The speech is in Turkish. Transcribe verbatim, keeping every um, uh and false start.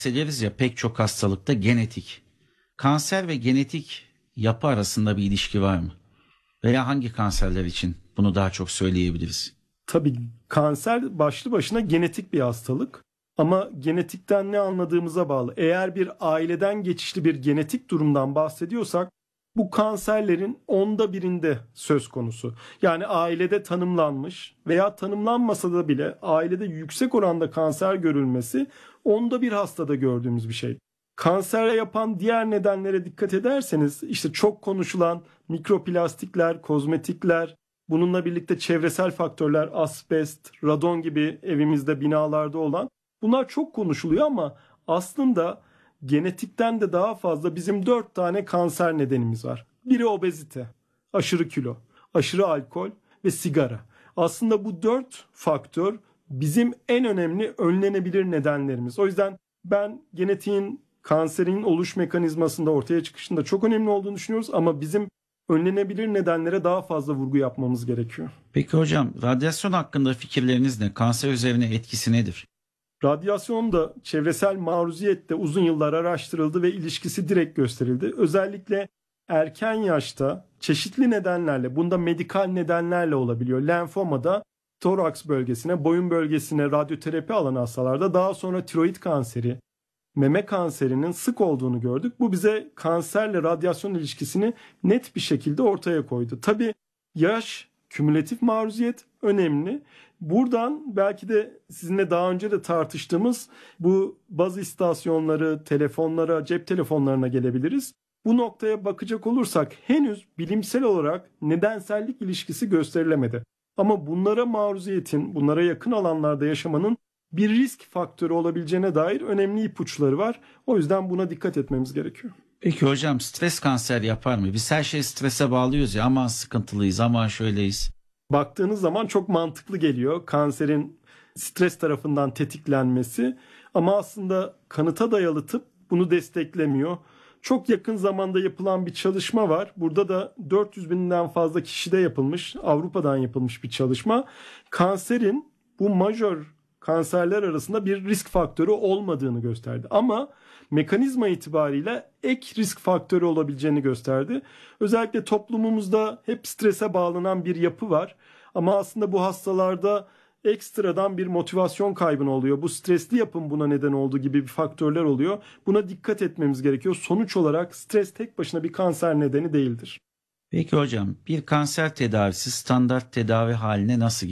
Bahsederiz ya pek çok hastalıkta genetik. Kanser ve genetik yapı arasında bir ilişki var mı? Veya hangi kanserler için bunu daha çok söyleyebiliriz? Tabii kanser başlı başına genetik bir hastalık. Ama genetikten ne anladığımıza bağlı. Eğer bir aileden geçişli bir genetik durumdan bahsediyorsak bu kanserlerin onda birinde söz konusu. Yani ailede tanımlanmış veya tanımlanmasa da bile ailede yüksek oranda kanser görülmesi onda bir hastada gördüğümüz bir şey. Kansere yapan diğer nedenlere dikkat ederseniz işte çok konuşulan mikroplastikler, kozmetikler, bununla birlikte çevresel faktörler, asbest, radon gibi evimizde, binalarda olan bunlar çok konuşuluyor ama aslında genetikten de daha fazla bizim dört tane kanser nedenimiz var. Biri obezite, aşırı kilo, aşırı alkol ve sigara. Aslında bu dört faktör bizim en önemli önlenebilir nedenlerimiz. O yüzden ben genetiğin kanserin oluş mekanizmasında ortaya çıkışında çok önemli olduğunu düşünüyoruz ama bizim önlenebilir nedenlere daha fazla vurgu yapmamız gerekiyor. Peki hocam, radyasyon hakkında fikirleriniz ne? Kanser üzerine etkisi nedir? Radyasyon da çevresel maruziyette uzun yıllar araştırıldı ve ilişkisi direkt gösterildi. Özellikle erken yaşta çeşitli nedenlerle, bunda medikal nedenlerle olabiliyor. Lenfomada toraks bölgesine, boyun bölgesine radyoterapi alan hastalarda, daha sonra tiroid kanseri, meme kanserinin sık olduğunu gördük. Bu bize kanserle radyasyon ilişkisini net bir şekilde ortaya koydu. Tabii yaş, kümülatif maruziyet önemli. Buradan belki de sizinle daha önce de tartıştığımız bu baz istasyonları, telefonlara, cep telefonlarına gelebiliriz. Bu noktaya bakacak olursak henüz bilimsel olarak nedensellik ilişkisi gösterilemedi. Ama bunlara maruziyetin, bunlara yakın alanlarda yaşamanın bir risk faktörü olabileceğine dair önemli ipuçları var. O yüzden buna dikkat etmemiz gerekiyor. Peki hocam, stres kanser yapar mı? Biz her şeyi strese bağlıyoruz ya, aman sıkıntılıyız, aman şöyleyiz. Baktığınız zaman çok mantıklı geliyor kanserin stres tarafından tetiklenmesi. Ama aslında kanıta dayalı tıp bunu desteklemiyor. Çok yakın zamanda yapılan bir çalışma var. Burada da dört yüz binden fazla kişide yapılmış, Avrupa'dan yapılmış bir çalışma. Kanserin bu majör kanserler arasında bir risk faktörü olmadığını gösterdi. Ama mekanizma itibariyle ek risk faktörü olabileceğini gösterdi. Özellikle toplumumuzda hep strese bağlanan bir yapı var. Ama aslında bu hastalarda ekstradan bir motivasyon kaybı oluyor. Bu stresli yapım buna neden olduğu gibi bir faktörler oluyor. Buna dikkat etmemiz gerekiyor. Sonuç olarak stres tek başına bir kanser nedeni değildir. Peki hocam, bir kanser tedavisi standart tedavi haline nasıl gelir?